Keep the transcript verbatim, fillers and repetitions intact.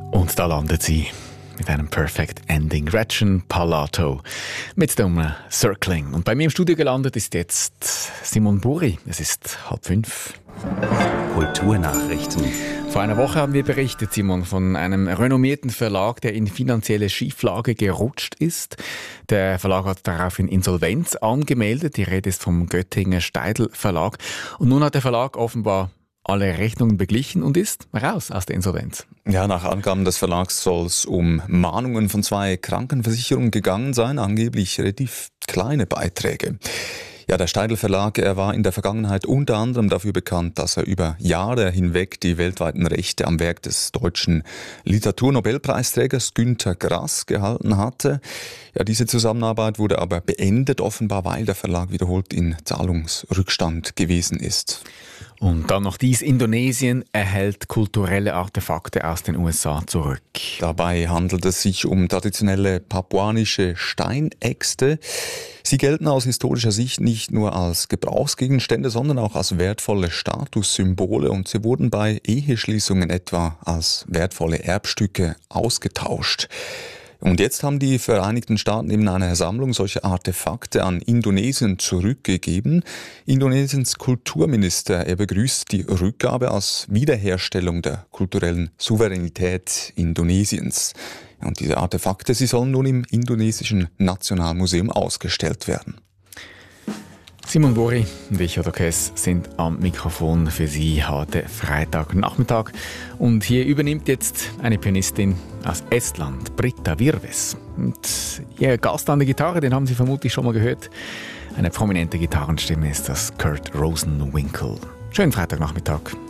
Und da landet sie mit einem Perfect Ending. Gretchen Parlato mit dem Circling. Und bei mir im Studio gelandet ist jetzt Simon Buri. Es ist halb fünf. Kulturnachrichten. Vor einer Woche haben wir berichtet, Simon, von einem renommierten Verlag, der in finanzielle Schieflage gerutscht ist. Der Verlag hat daraufhin Insolvenz angemeldet. Die Rede ist vom Göttinger Steidl Verlag. Und nun hat der Verlag offenbar alle Rechnungen beglichen und ist raus aus der Insolvenz. Ja, nach Angaben des Verlags soll es um Mahnungen von zwei Krankenversicherungen gegangen sein, angeblich relativ kleine Beiträge. Ja, der Steidl Verlag, er war in der Vergangenheit unter anderem dafür bekannt, dass er über Jahre hinweg die weltweiten Rechte am Werk des deutschen Literaturnobelpreisträgers Günter Grass gehalten hatte. Ja, diese Zusammenarbeit wurde aber beendet, offenbar, weil der Verlag wiederholt in Zahlungsrückstand gewesen ist. Und dann noch dies: Indonesien erhält kulturelle Artefakte aus den U S A zurück. Dabei handelt es sich um traditionelle papuanische Steinäxte. Sie gelten aus historischer Sicht nicht nur als Gebrauchsgegenstände, sondern auch als wertvolle Statussymbole, und sie wurden bei Eheschließungen etwa als wertvolle Erbstücke ausgetauscht. Und jetzt haben die Vereinigten Staaten eben eine Sammlung solcher Artefakte an Indonesien zurückgegeben. Indonesiens Kulturminister, er begrüßt die Rückgabe als Wiederherstellung der kulturellen Souveränität Indonesiens. Und diese Artefakte, sie sollen nun im Indonesischen Nationalmuseum ausgestellt werden. Simon Buri und ich, Otto Kess, sind am Mikrofon für Sie heute Freitagnachmittag. Und hier übernimmt jetzt eine Pianistin aus Estland, Britta Virves. Und ihr Gast an der Gitarre, den haben Sie vermutlich schon mal gehört. Eine prominente Gitarrenstimme ist das Kurt Rosenwinkel. Schönen Freitagnachmittag.